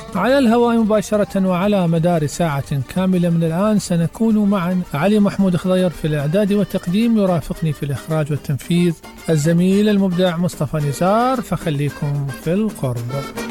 على الهواء مباشرة وعلى مدار ساعة كاملة من الآن سنكون معا. علي محمود خضير في الإعداد والتقديم، يرافقني في الإخراج والتنفيذ الزميل المبدع مصطفى نزار، فخليكم في القرب.